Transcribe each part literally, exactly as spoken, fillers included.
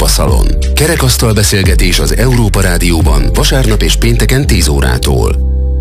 Szalon. Kerekasztal beszélgetés az Európa Rádióban vasárnap és pénteken tíz órától.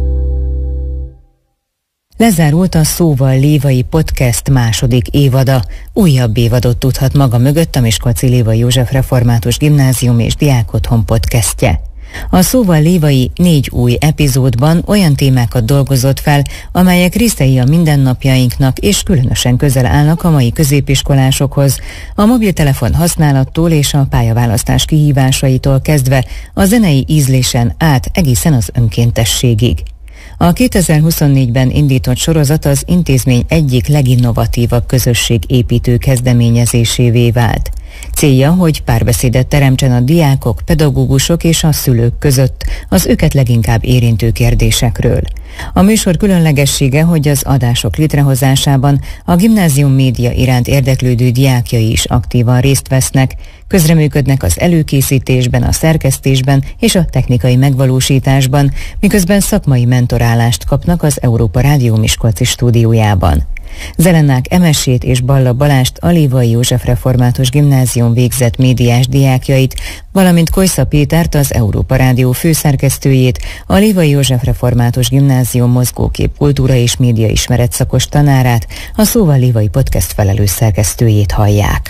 Lezárult a Szóval Lévai Podcast második évada. Újabb évadot tudhat maga mögött a Miskolci Lévai József Református Gimnázium és Diákotthon podcastje. A Szóval Lévai négy új epizódban olyan témákat dolgozott fel, amelyek részei a mindennapjainknak és különösen közel állnak a mai középiskolásokhoz, a mobiltelefon használattól és a pályaválasztás kihívásaitól kezdve a zenei ízlésen át egészen az önkéntességig. A kétezer-huszonnégyben indított sorozat az intézmény egyik leginnovatívabb közösségépítő kezdeményezésévé vált. Célja, hogy párbeszédet teremtsen a diákok, pedagógusok és a szülők között az őket leginkább érintő kérdésekről. A műsor különlegessége, hogy az adások létrehozásában a gimnázium média iránt érdeklődő diákjai is aktívan részt vesznek, közreműködnek az előkészítésben, a szerkesztésben és a technikai megvalósításban, miközben szakmai mentorálást kapnak az Európa Rádió Miskolci stúdiójában. Zelennák Emesét és Balla Balást, a Lévai József Református Gimnázium végzett médiás diákjait, valamint Kojsza Pétert, az Európa Rádió főszerkesztőjét, a Lévai József Református Gimnázium mozgókép, kultúra és média ismeret szakos tanárát, a Szóval Lévai Podcast felelős szerkesztőjét hallják.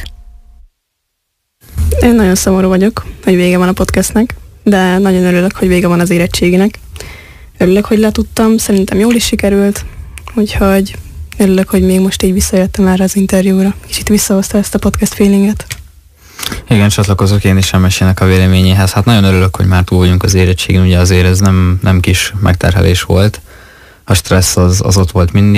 Én nagyon szomorú vagyok, hogy vége van a podcastnek, de nagyon örülök, hogy vége van az érettséginek. Örülök, hogy letudtam, szerintem jól is sikerült, úgyhogy örülök, hogy még most így visszajöttem erre az interjúra. Kicsit visszahozta ezt a podcast feelinget. Igen, csatlakozok én is Emesének a véleményéhez. Hát nagyon örülök, hogy már túl vagyunk az érettségén, ugye azért ez nem, nem kis megterhelés volt. A stressz az, az ott volt mindig.